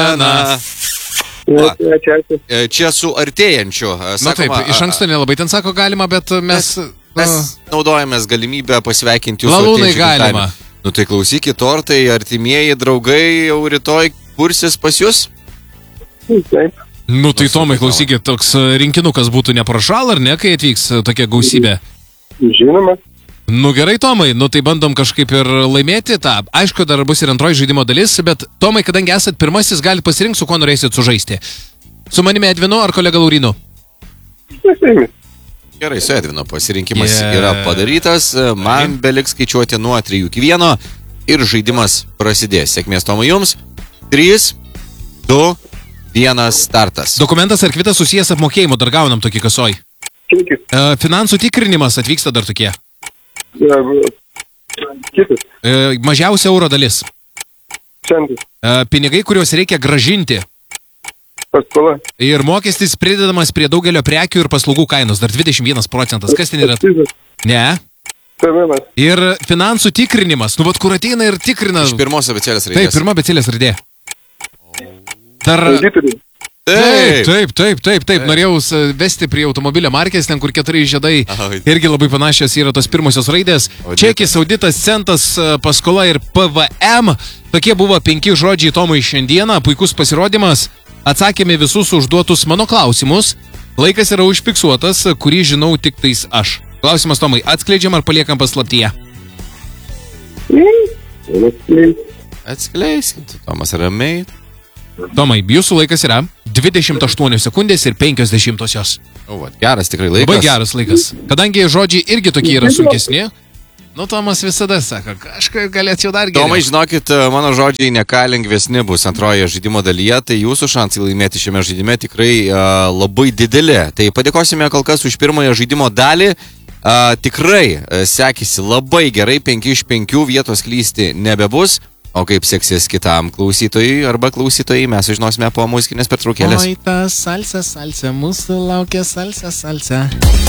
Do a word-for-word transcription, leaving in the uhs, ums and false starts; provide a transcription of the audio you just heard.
Na. Va. Čia su artėjančiu. Na taip, iš anksto nelabai ten sako galima, bet mes... Mes naudojamės galimybę pasveikinti jūsų Lalūnai artėjančių galima. gimtadienį. Nu tai klausykit, tortai, artimieji, draugai jau rytoj kursis pas jūs? Taip. Nu tai Tomai, klausykit, toks rinkinukas būtų neprašal, ar ne, kai atvyks tokia gausybė? Žinoma. Nu gerai, Tomai, nu tai bandom kažkaip ir laimėti tą. Aišku, dar bus ir antroji žaidimo dalis, bet Tomai, kadangi esat pirmasis, galite pasirinkti, su kuo norėsit sužaisti. Su manimi Edvinu ar kolega Laurinu? Pasirinkti. Gerai, su Edvino pasirinkimas Yeah. yra padarytas, man beliks skaičiuoti nuo trijų iki vieno ir žaidimas prasidės. Sėkmės Tomai jums. trys, du, vienas startas. Dokumentas ar kvitas susijęs apmokėjimo, dar gaunam tokį kasoj. Kiekis. E, finansų tikrinimas atvyksta dar tokie. Kitas. E, mažiausia euro dalis. Centas. E, pinigai, kuriuos reikia gražinti. Paskola. Ir mokestis pridedamas prie daugelio prekių ir paslaugų kainos. Dar dvidešimt vienas procentas. Kas ten yra? Akcizas. Ne. Pvemas. Ir finansų tikrinimas. Nu, vat kur ateina ir tikrina. Iš pirmos abecėlės raidės. Taip, pirma abecėlės raidė. Dar... Auditoriai. Taip, taip, taip, taip, taip. Norėjau s- vesti prie automobilio markės, ten kur keturi žiedai Aha. irgi labai panašios yra tos pirmosios raidės. Auditas. Čekis, auditas, centas, paskola ir P V M. Tokie buvo penki žodžiai Tomui šiandieną. Puikus pasirodymas. Atsakėme visus užduotus mano klausimus. Laikas yra užfiksuotas, kurį žinau tik tais aš. Klausimas Tomai, atskleidžiam ar paliekam paslaptyje? Atskleiskit, Tomas ramiai. Tomai, jūsų laikas yra dvidešimt aštuonios sekundės ir penkios dešimtosios. O, va, geras tikrai laikas. Labai geras laikas. Kadangi žodžiai irgi tokie yra sunkesni, nu Tomas visada sako, kažką galėčiau dar geriau. Tomai, žinokit, mano žodžiai ne ką lengvesni bus antroje žaidimo dalyje, tai jūsų šansai laimėti šiame žaidime tikrai uh, labai dideli. Tai padėkosime kol kas už pirmąją žaidimo dalį. Uh, tikrai uh, sekėsi labai gerai, penki iš penkių vietos klysti nebebus. O kaip seksis kitam klausytojui arba klausytojai, mes sužinosime po muzikinės pertraukėlės. Oi, ta salsa, salsa, mūsų laukia salsa, salsa.